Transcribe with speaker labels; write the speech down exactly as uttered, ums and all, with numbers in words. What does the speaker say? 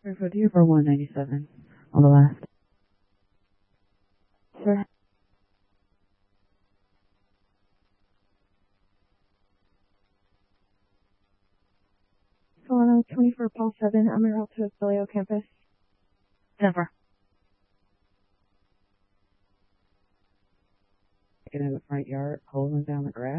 Speaker 1: For two for one ninety-seven on the left. Sir.
Speaker 2: Solano twenty-four Paul seven, Amaralto Filio campus.
Speaker 1: Denver. Taking in the front yard, holding down the grass.